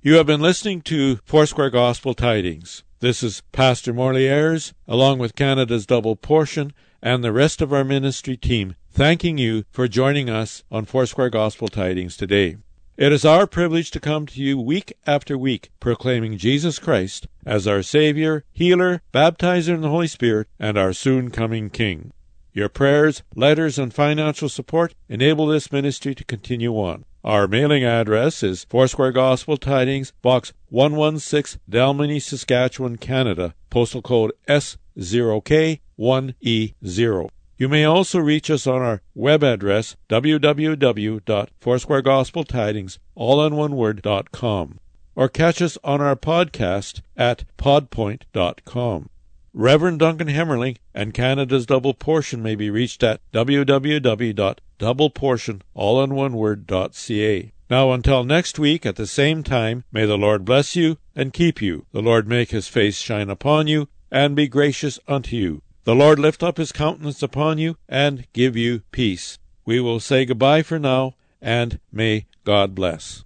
You have been listening to Foursquare Gospel Tidings. This is Pastor Morley Ayres, along with Canada's Double Portion and the rest of our ministry team, thanking you for joining us on Foursquare Gospel Tidings today. It is our privilege to come to you week after week, proclaiming Jesus Christ as our Savior, Healer, Baptizer in the Holy Spirit, and our soon-coming King. Your prayers, letters, and financial support enable this ministry to continue on. Our mailing address is Foursquare Gospel Tidings, Box 116, Dalmeny, Saskatchewan, Canada, postal code S0K1E0. You may also reach us on our web address, www.foursquaregospeltidings.com, or catch us on our podcast at podpoint.com. Reverend Duncan Hemmerling and Canada's Double Portion may be reached at www.doubleportion.ca. Now, until next week at the same time, may the Lord bless you and keep you. The Lord make his face shine upon you and be gracious unto you. The Lord lift up his countenance upon you and give you peace. We will say goodbye for now, and may God bless.